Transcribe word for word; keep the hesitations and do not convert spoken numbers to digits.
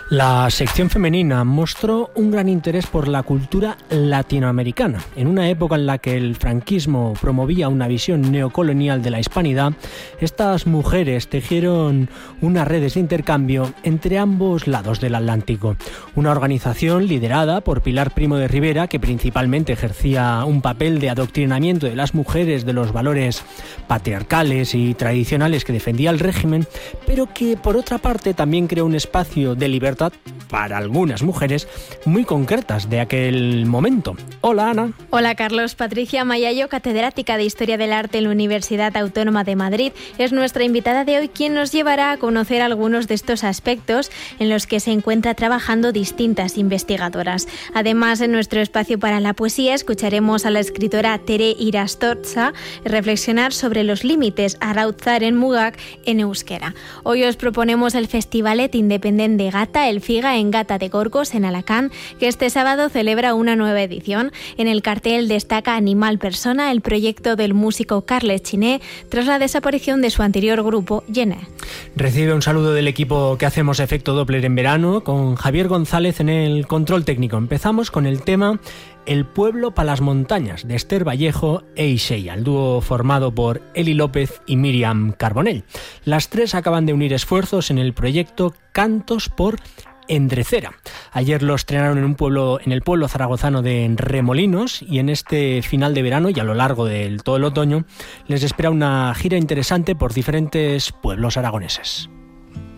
La sección femenina mostró un gran interés por la cultura latinoamericana. En una época en la que el franquismo promovía una visión neocolonial de la hispanidad, estas mujeres tejieron unas redes de intercambio entre ambos lados del Atlántico. Una organización liderada por Pilar Primo de Rivera, que principalmente ejercía un papel de adoctrinamiento de las mujeres de los valores patriarcales y tradicionales que defendía el régimen, pero que por otra parte también creó un espacio de libertad para algunas mujeres muy concretas de aquel momento. Hola, Ana. Hola, Carlos. Patricia Mayayo, catedrática de Historia del Arte en la Universidad Autónoma de Madrid, es nuestra invitada de hoy, quien nos llevará a conocer algunos de estos aspectos en los que se encuentra trabajando distintas investigadoras. Además, en nuestro espacio para la poesía escucharemos a la escritora Tere Irastotza reflexionar sobre los límites arrautzaren mugak en euskera. Hoy os proponemos el Festivalet Independent de Gata, el FIGA en Gata de Gorgos, en Alacant, que este sábado celebra una nueva edición. En el cartel destaca Animal Persona, el proyecto del músico Carles Chiné, tras la desaparición de su anterior grupo, Gené. Recibe un saludo del equipo que hacemos Efecto Doppler en verano, con Javier González en el control técnico. Empezamos con el tema El pueblo pa' las montañas, de Esther Vallejo e Isella, el dúo formado por Eli López y Miriam Carbonell. Las tres acaban de unir esfuerzos en el proyecto Cantos por Endrecera. Ayer lo estrenaron en un pueblo, en el pueblo zaragozano de Remolinos, y en este final de verano y a lo largo de todo el otoño les espera una gira interesante por diferentes pueblos aragoneses.